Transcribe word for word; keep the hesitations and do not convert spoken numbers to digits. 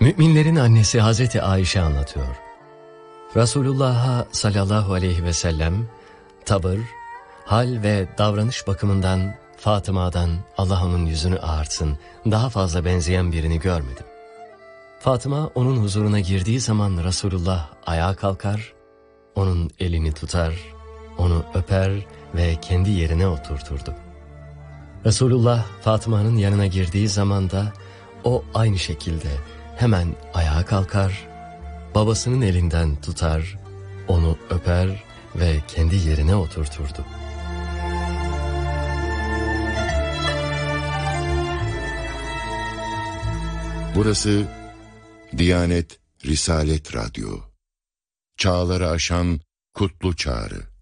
Müminlerin annesi Hazreti Ayşe anlatıyor. Resulullah'a sallallahu aleyhi ve sellem tavır, hal ve davranış bakımından Fatıma'dan Allah onun yüzünü ağartsın daha fazla benzeyen birini görmedim. Fatıma onun huzuruna girdiği zaman Resulullah ayağa kalkar, onun elini tutar, onu öper ve kendi yerine oturturdu. Resulullah Fatıma'nın yanına girdiği zaman da o aynı şekilde hemen ayağa kalkar, babasının elinden tutar, onu öper ve kendi yerine oturturdu. Burası Diyanet Risalet Radyo. Çağları aşan kutlu çağrı.